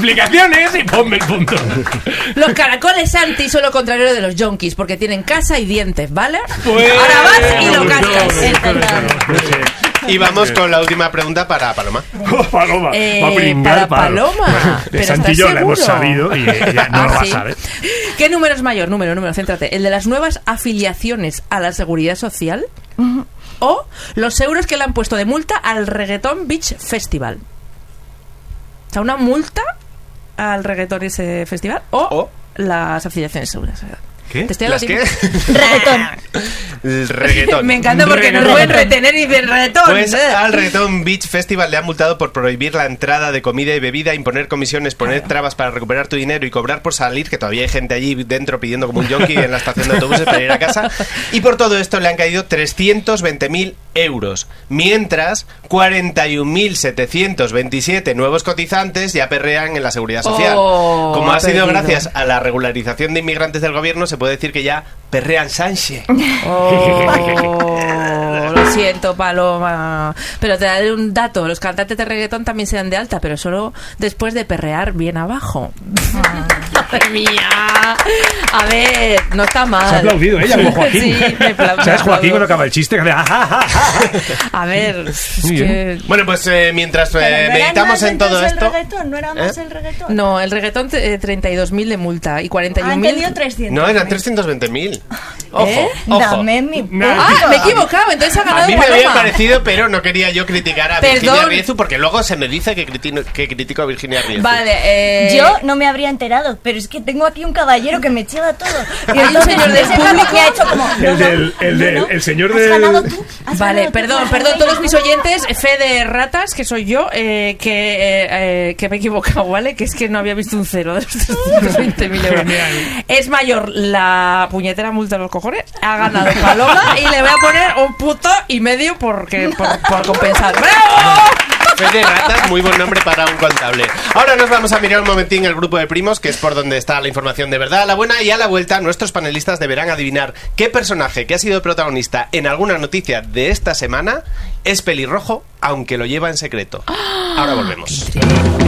explicaciones y ponme el punto. Los caracoles Santi son lo contrario de los yonkis, porque tienen casa y dientes, ¿vale? Pues... Ahora vas y lo cascas. Y vamos con la última pregunta para Paloma. Paloma. Va a para pringar, Paloma. De Santillo la hemos sabido y ella no lo va a saber. ¿Qué número es mayor? Número, céntrate. ¿El de las nuevas afiliaciones a la Seguridad Social? ¿O los euros que le han puesto de multa al Reggaeton Beach Festival? O sea, una multa al Reggaeton ese festival o las afiliaciones seguras. ¿Qué? ¿Las qué? Reggaetón. El reggaetón. Me encanta porque no pueden retener y dicen reggaetón. Pues al Reggaeton Beach Festival le han multado por prohibir la entrada de comida y bebida, imponer comisiones, poner trabas para recuperar tu dinero y cobrar por salir, que todavía hay gente allí dentro pidiendo como un yonki en la estación de autobuses para ir a casa. Y por todo esto le han caído 320.000 euros. Mientras, 41.727 nuevos cotizantes ya perrean en la Seguridad Social. Como ha sido gracias a la regularización de inmigrantes del gobierno, se puede decir que ya perrean Sánchez. Lo siento, Paloma. Pero te daré un dato. Los cantantes de reggaetón también se dan de alta, pero solo después de perrear bien abajo. Madre mía. A ver, no está mal. Se ha aplaudido ella como Joaquín. Sí, me aplaudo. ¿Sabes Joaquín cuando acaba el chiste? A ver, es que... Bueno, pues mientras meditamos en todo esto... ¿El reggaetón? ¿No era más el reggaetón? No, el reggaetón 32.000 de multa y 41.000... Han tenido 300. No, eran 320.000. Ojo, ojo. Dame mi punto. Ah, me he equivocado, entonces ha ganado A mí me Paloma. había parecido, pero no quería yo criticar a Virginia Perdón. Riezu, porque luego se me dice que critico a Virginia Riezu. Vale, Yo no me habría enterado, pero es que tengo aquí un caballero que me chiva todo. Y Hay un señor del ese público me ha hecho como... El señor ¿Has ganado del... tú? ¿Has Vale, ganado tú? perdón, todos mis oyentes, fe de ratas, que soy yo, que me he equivocado, ¿vale? Que es que no había visto un cero de los 320.000 euros. Es mayor la puñetera multa de los cojones, ha ganado Paloma y le voy a poner un puto y medio por compensar. ¡Bravo! Fe de ratas, muy buen nombre para un contable. Ahora nos vamos a mirar un momentín el grupo de primos, que es por donde está la información de verdad, la buena, y a la vuelta nuestros panelistas deberán adivinar qué personaje que ha sido protagonista en alguna noticia de esta semana es pelirrojo, aunque lo lleva en secreto. Ahora volvemos.